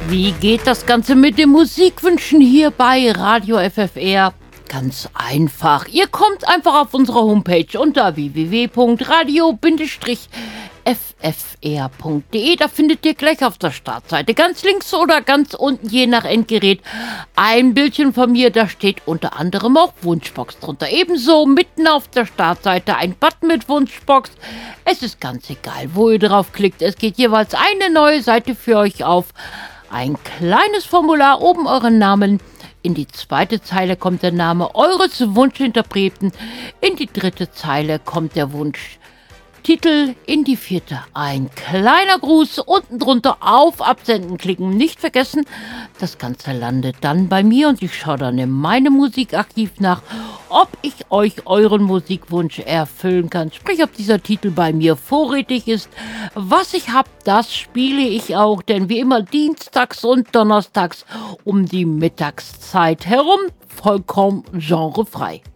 Wie geht das Ganze mit den Musikwünschen hier bei Radio FFR? Ganz einfach. Ihr kommt einfach auf unsere Homepage unter www.radio-ffr.de. Da findet ihr gleich auf der Startseite ganz links oder ganz unten, je nach Endgerät, ein Bildchen von mir. Da steht unter anderem auch Wunschbox drunter. Ebenso mitten auf der Startseite ein Button mit Wunschbox. Es ist ganz egal, wo ihr drauf klickt. Es geht jeweils eine neue Seite für euch auf. Ein kleines Formular, oben euren Namen. In die zweite Zeile kommt der Name eures Wunschinterpreten. In die dritte Zeile kommt der Wunschtitel. In die vierte ein kleiner Gruß. Unten drunter auf Absenden klicken. Nicht vergessen, das Ganze landet dann bei mir und ich schaue dann in meinem Musikarchiv nach, ob ich euch euren Musikwunsch erfüllen kann. Sprich, ob dieser Titel bei mir vorrätig ist. Was ich habe, das spiele ich auch, denn wie immer dienstags und donnerstags um die Mittagszeit herum, vollkommen genrefrei.